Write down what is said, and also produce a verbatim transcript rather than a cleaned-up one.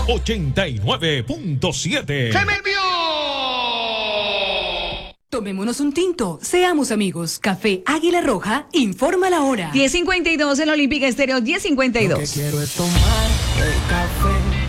ochenta y nueve punto siete. ¡Se me envió! Tomémonos un tinto, seamos amigos. Café Águila Roja, informa la hora. diez cincuenta y dos en Olímpica Estéreo, diez cincuenta y dos. Lo que quiero es tomar el café.